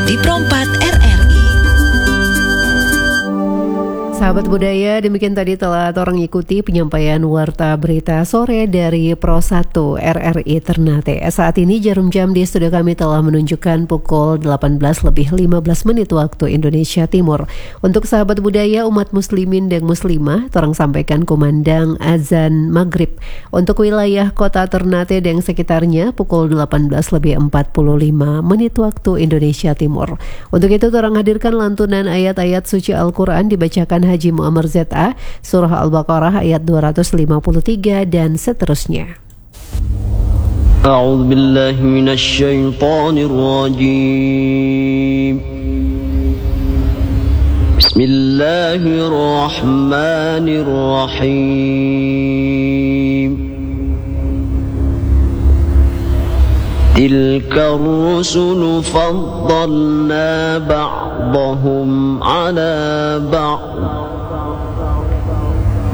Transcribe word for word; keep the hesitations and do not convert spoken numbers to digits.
di Perempat R R I. Sahabat budaya, demikian tadi telah orang ikuti penyampaian warta berita sore dari Pro satu R R I Ternate. Saat ini jarum jam di studio kami telah menunjukkan pukul delapan belas lebih lima belas menit waktu Indonesia Timur. Untuk sahabat budaya umat muslimin dan muslimah, orang sampaikan kumandang azan maghrib. Untuk wilayah kota Ternate dan sekitarnya pukul delapan belas lebih empat puluh lima menit waktu Indonesia Timur. Untuk itu orang hadirkan lantunan ayat-ayat suci Al-Quran dibacakan Haji Muammar Z A, Surah Al-Baqarah ayat dua ratus lima puluh tiga dan seterusnya. A'udzu billahi minasy syaithanir rajim. Bismillahirrahmanirrahim. Tilka ar-rusulu faddalna ba'dahum 'ala ba'd